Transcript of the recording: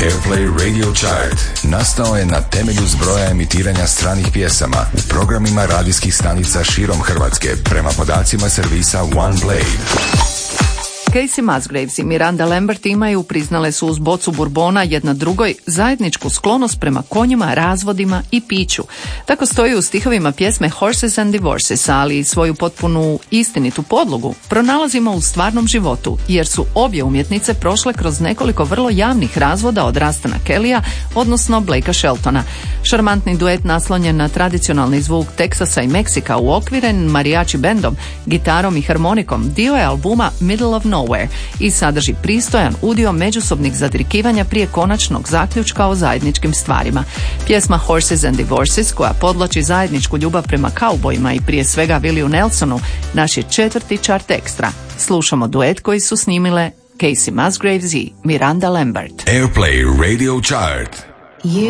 Airplay Radio Chart nastao je na temelju zbroja emitiranja stranih pjesama u programima radijskih stanica širom Hrvatske prema podacima servisa OnePlay. Casey Musgraves i Miranda Lambert imaju, priznale su uz bocu burbona jedna drugoj, zajedničku sklonost prema konjima, razvodima i piću. Tako stoji u stihovima pjesme Horses and Divorces, ali svoju potpunu istinitu podlogu pronalazimo u stvarnom životu, jer su obje umjetnice prošle kroz nekoliko vrlo javnih razvoda od Rastana Kellya, odnosno Blakea Sheltona. Šarmantni duet naslonjen na tradicionalni zvuk Teksasa i Meksika uokviren mariachi bendom, gitarom i harmonikom dio je albuma Middle of Nowhere i sadrži pristojan udio međusobnih zadrikivanja prije konačnog zaključka o zajedničkim stvarima. Pjesma Horses and Divorces, koja podvlači zajedničku ljubav prema kaubojima i prije svega Williju Nelsonu, naš je 4. chart ekstra. Slušamo duet koji su snimile Casey Musgraves i Miranda Lambert. Airplay Radio Chart.